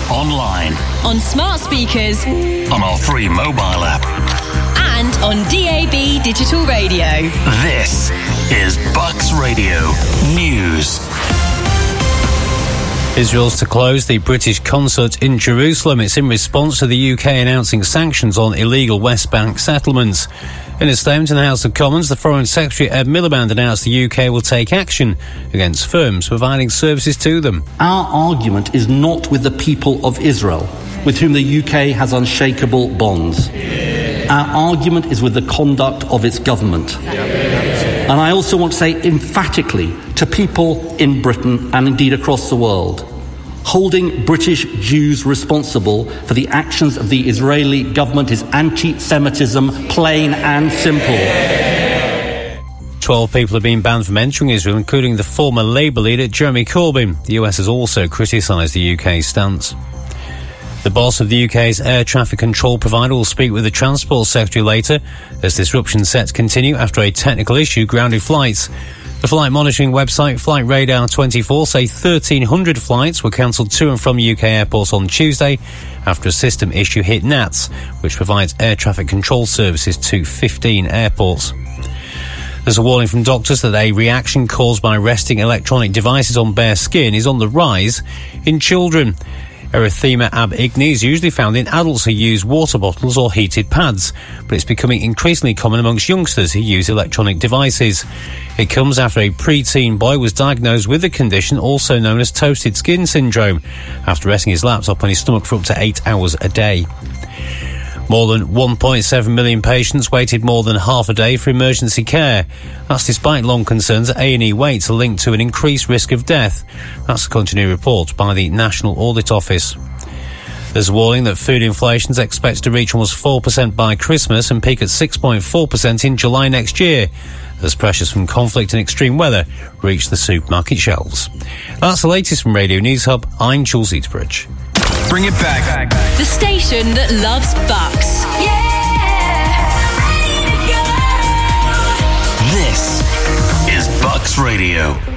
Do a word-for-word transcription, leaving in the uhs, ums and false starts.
online, on smart speakers, on our free mobile app, and on D A B digital radio. This is Bucks Radio News. Israel's to close the British consulate in Jerusalem. It's in response to the U K announcing sanctions on illegal West Bank settlements. In a statement in the House of Commons, the Foreign Secretary Ed Miliband announced the U K will take action against firms providing services to them. Our argument is not with the people of Israel, with whom the U K has unshakable bonds. Our argument is with the conduct of its government. And I also want to say emphatically to people in Britain and indeed across the world, holding British Jews responsible for the actions of the Israeli government is anti-Semitism, plain and simple. Twelve people have been banned from entering Israel, including the former Labour leader Jeremy Corbyn. The U S has also criticised the U K's stance. The boss of the U K's air traffic control provider will speak with the Transport Secretary later as disruptions set to continue after a technical issue grounded flights. The flight monitoring website Flight Radar twenty-four say thirteen hundred flights were cancelled to and from U K airports on Tuesday after a system issue hit N A T S, which provides air traffic control services to fifteen airports. There's a warning from doctors that a reaction caused by resting electronic devices on bare skin is on the rise in children. Erythema ab igni is usually found in adults who use water bottles or heated pads, but it's becoming increasingly common amongst youngsters who use electronic devices. It comes after a preteen boy was diagnosed with the condition, also known as toasted skin syndrome, after resting his laptop on his stomach for up to eight hours a day. More than one point seven million patients waited more than half a day for emergency care. That's despite long concerns that A and E waits are linked to an increased risk of death. That's according to a new report by the National Audit Office. There's a warning that food inflation is expected to reach almost four percent by Christmas and peak at six point four percent in July next year, as pressures from conflict and extreme weather reach the supermarket shelves. That's the latest from Radio News Hub. I'm Jules Eaterbridge. Bring it back. The station that loves Bucks. This is Bucks Radio.